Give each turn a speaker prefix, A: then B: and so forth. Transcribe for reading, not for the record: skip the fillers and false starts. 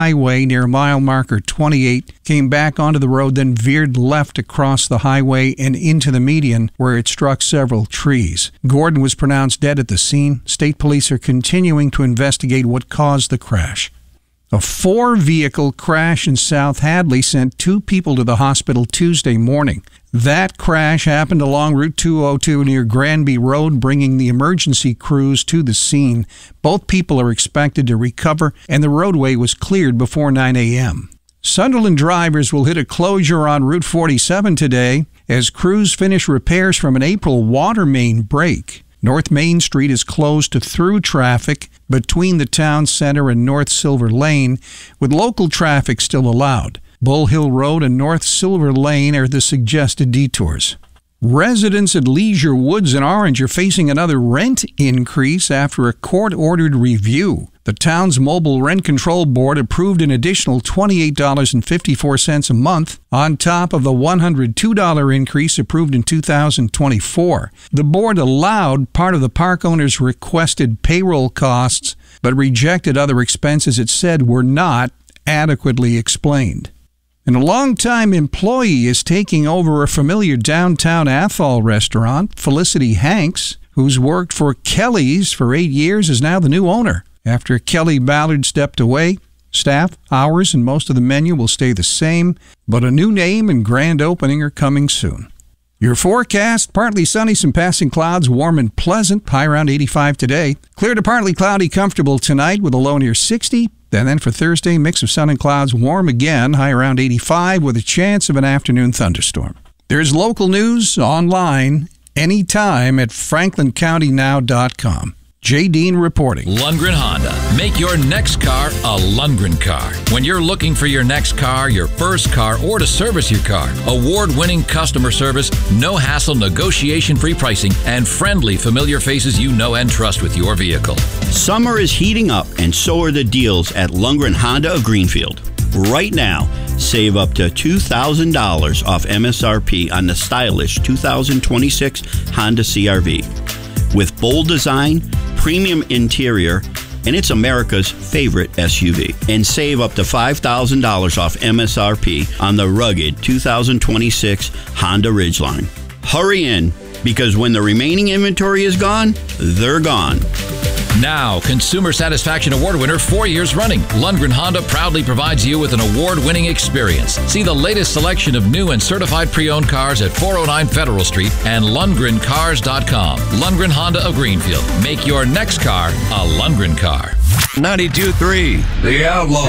A: highway near mile marker 28, came back onto the road, then veered left across the highway and into the median, where it struck several trees. Gordon was pronounced dead at the scene. State police are continuing to investigate what caused the crash. A 4-vehicle crash in South Hadley sent 2 people to the hospital Tuesday morning. That crash happened along Route 202 near Granby Road, bringing the emergency crews to the scene. Both people are expected to recover, and the roadway was cleared before 9 a.m. Sunderland drivers will hit a closure on Route 47 today as crews finish repairs from an April water main break. North Main Street is closed to through traffic between the town center and North Silver Lane, with local traffic still allowed. Bull Hill Road and North Silver Lane are the suggested detours. Residents at Leisure Woods in Orange are facing another rent increase after a court-ordered review. The town's mobile rent control board approved an additional $28.54 a month on top of the $102 increase approved in 2024. The board allowed part of the park owner's requested payroll costs, but rejected other expenses it said were not adequately explained. And a longtime employee is taking over a familiar downtown Athol restaurant. Felicity Hanks, who's worked for Kelly's for 8 years, is now the new owner. After Kelly Ballard stepped away, staff, hours, and most of the menu will stay the same, but a new name and grand opening are coming soon. Your forecast, partly sunny, some passing clouds, warm and pleasant, high around 85 today. Clear to partly cloudy, comfortable tonight with a low near 60. And then for Thursday, mix of sun and clouds, warm again, high around 85 with a chance of an afternoon thunderstorm. There's local news online anytime at franklincountynow.com. Jay Dean reporting.
B: Lundgren Honda. Make your next car a Lundgren car. When you're looking for your next car, your first car, or to service your car, award-winning customer service, no hassle, negotiation-free pricing, and friendly, familiar faces you know and trust with your vehicle.
C: Summer is heating up, and so are the deals at Lundgren Honda of Greenfield. Right now, save up to $2,000 off MSRP on the stylish 2026 Honda CR-V. With bold design, premium interior, and it's America's favorite SUV. And save up to $5,000 off MSRP on the rugged 2026 Honda Ridgeline. Hurry in, because when the remaining inventory is gone, they're gone.
B: Now, Consumer Satisfaction Award winner 4 years running, Lundgren Honda proudly provides you with an award-winning experience. See the latest selection of new and certified pre-owned cars at 409 Federal Street and LundgrenCars.com. Lundgren Honda of Greenfield. Make your next car a Lundgren car.
D: 92.3 The Outlaw.